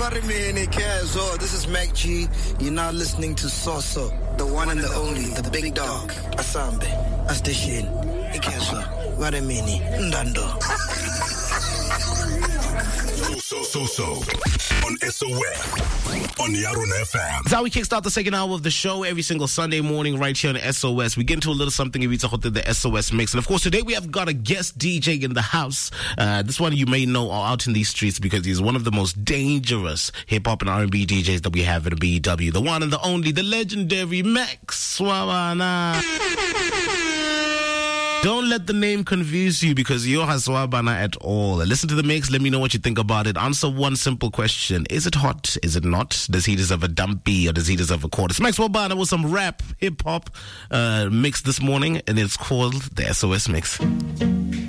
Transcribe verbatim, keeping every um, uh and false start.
Varimini Kezo. This is Mac G. You're now listening to Soso, the one and the only, the big dog. Asambe, Astishin, Kezo, Varimini, Ndando. So, so, so, on S O S, on Yarun F M. That's how we kickstart the second hour of the show every single Sunday morning right here on S O S. We get into a little something in the S O S mix. And of course, today we have got a guest D J in the house. Uh, this one you may know out in these streets because he's one of the most dangerous hip-hop and R and B D Js that we have in B W. The one and the only, the legendary Max Swabana. Don't let the name confuse you because you're Haswabana at all. Listen to the mix. Let me know what you think about it. Answer one simple question. Is it hot? Is it not? Does he deserve a dumpy or does he deserve a quarter? It's Max Swabana with some rap, hip-hop uh, mix this morning, and it's called the S O S Mix.